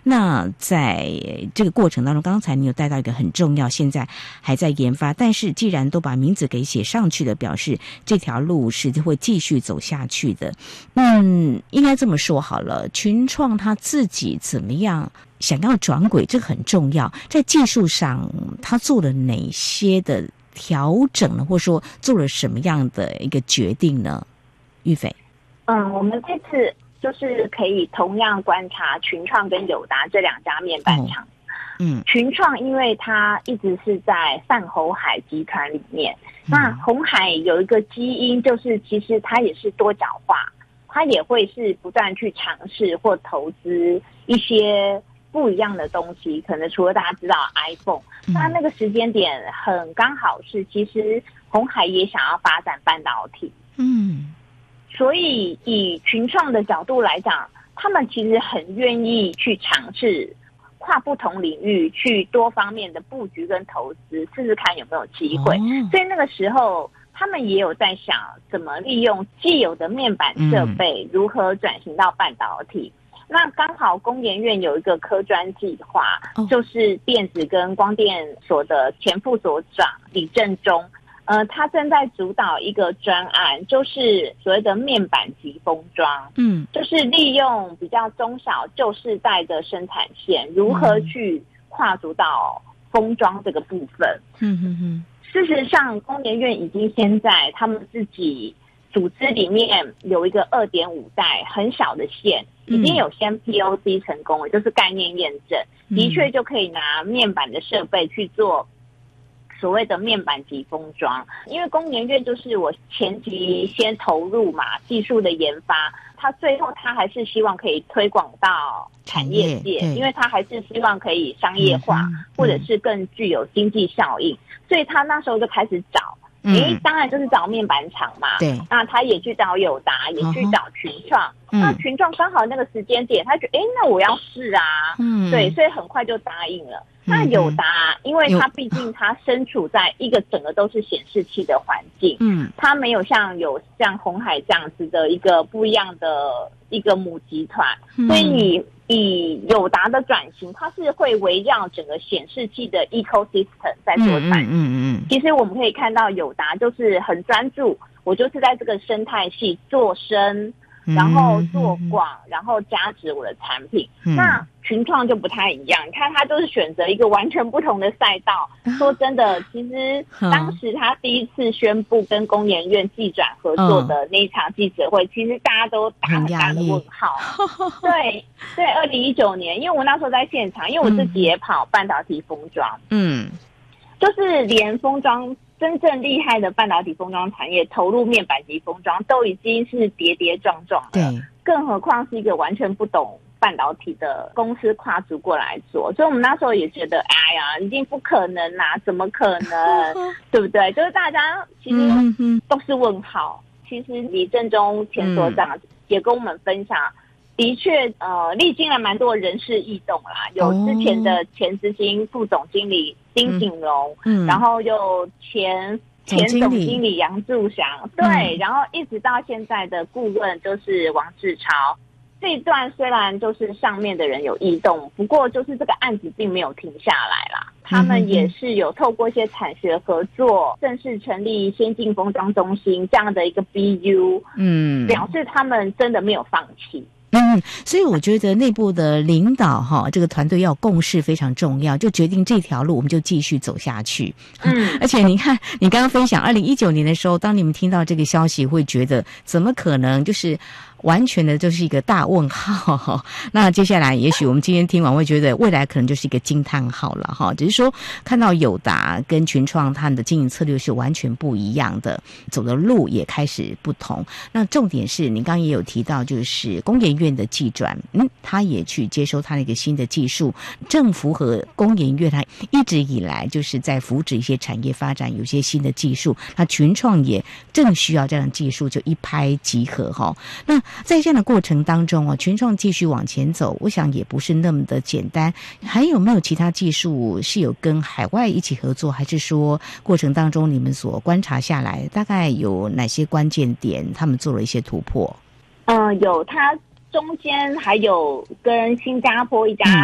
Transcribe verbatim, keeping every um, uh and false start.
那在这个过程当中，刚才你有带到一个很重要，现在还在研发，但是既然都把名字给写上去了，表示这条路是会继续走下去的。嗯，应该这么说好了，群创他自己怎么样想要转轨，这个很重要。在技术上，他做了哪些的调整呢？或者说做了什么样的一个决定呢？玉斐， 嗯，我们这次就是可以同样观察群创跟友达这两家面板厂。哦嗯， 群创因为它一直是在泛鸿海集团里面，嗯、那鸿海有一个基因，就是其实它也是多角化，它也会是不断去尝试或投资一些不一样的东西。可能除了大家知道 iPhone，、嗯、那那个时间点很刚好是，其实鸿海也想要发展半导体， 嗯， 所以以群创的角度来讲，他们其实很愿意去尝试。跨不同领域去多方面的布局跟投资，试试看有没有机会。哦、所以那个时候，他们也有在想怎么利用既有的面板设备，嗯、如何转型到半导体。那刚好工研院有一个科专计划，哦、就是电子跟光电所的前副所长李正中。呃，他正在主导一个专案，就是所谓的面板级封装，嗯，就是利用比较中小旧世代的生产线，如何去跨足到封装这个部分。嗯哼哼。事实上，工研院已经先在他们自己组织里面有一个 二点五 代很小的线，已经有先 P O C 成功了，就是概念验证，的确就可以拿面板的设备去做。所谓的面板级封装，因为工研院就是我前期先投入嘛，技术的研发，它最后它还是希望可以推广到产业界，因为它还是希望可以商业化，嗯嗯、或者是更具有经济效应，所以他那时候就开始找，诶、嗯，当然就是找面板厂嘛，对，那他也去找友达，也去找群创，嗯、那群创刚好那个时间点，他觉得诶，那我要试啊，嗯，对，所以很快就答应了。那友达，因为它毕竟它身处在一个整个都是显示器的环境，嗯，它没有像有像鸿海这样子的一个不一样的一个母集团，嗯、所以你以友达的转型，它是会围绕整个显示器的 ecosystem 在做转型。嗯嗯嗯。其实我们可以看到友达就是很专注，我就是在这个生态系做深。然后做广，然后加值我的产品。嗯、那群创就不太一样，你看他就是选择一个完全不同的赛道。啊、说真的，其实当时他第一次宣布跟工研院技转合作的那一场记者会，嗯、其实大家都打很大的问号。对对，二零一九年，因为我那时候在现场，因为我自己也跑半导体封装，嗯，就是连封装。真正厉害的半导体封装产业投入面板级封装都已经是跌跌撞撞了，对，更何况是一个完全不懂半导体的公司跨足过来做，所以我们那时候也觉得，哎呀，一定不可能啊，怎么可能，对不对？就是大家其实都是问号。其实李正中前所长也跟我们分享。的确，呃，历经了蛮多人事异动啦，有之前的前执行副总经理丁景荣，嗯，然后又前前总经理杨柱祥，对，嗯、然后一直到现在的顾问就是王志超。这一段虽然就是上面的人有异动，不过就是这个案子并没有停下来啦。他们也是有透过一些产学合作，正式成立先进封装中心这样的一个 B U， 嗯，表示他们真的没有放弃。 嗯，所以我觉得内部的领导哈，这个团队要共识非常重要，就决定这条路我们就继续走下去。嗯，而且你看，你刚刚分享二零一九年的时候，当你们听到这个消息，会觉得怎么可能？就是完全的就是一个大问号哈。那接下来，也许我们今天听完会觉得未来可能就是一个惊叹号了哈。只是说看到友达跟群创他们的经营策略是完全不一样的，走的路也开始不同。那重点是你刚刚也有提到，就是工研院的技转，嗯，他也去接收他的一个新的技术，正符合工研院他一直以来就是在扶持一些产业发展，有一些新的技术。那群创也正需要这样的技术，就一拍即合哈。那在这样的过程当中啊，群创继续往前走，我想也不是那么的简单。还有没有其他技术是有跟海外一起合作，还是说过程当中你们所观察下来，大概有哪些关键点他们做了一些突破？ 嗯、呃，有，它中间还有跟新加坡一家